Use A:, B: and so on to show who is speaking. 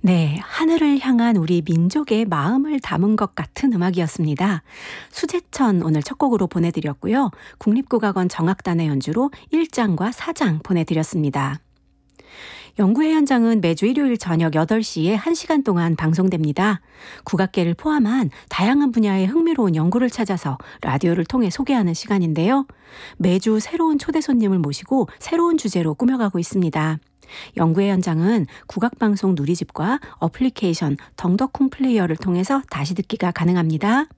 A: 네, 하늘을 향한 우리 민족의 마음을 담은 것 같은 음악이었습니다. 수제천 오늘 첫 곡으로 보내드렸고요. 국립국악원 정악단의 연주로 1장과 4장 보내드렸습니다. 연구회 현장은 매주 일요일 저녁 8시에 1시간 동안 방송됩니다. 국악계를 포함한 다양한 분야의 흥미로운 연구를 찾아서 라디오를 통해 소개하는 시간인데요. 매주 새로운 초대 손님을 모시고 새로운 주제로 꾸며가고 있습니다. 연구회 현장은 국악방송 누리집과 어플리케이션 덩더콩 플레이어를 통해서 다시 듣기가 가능합니다.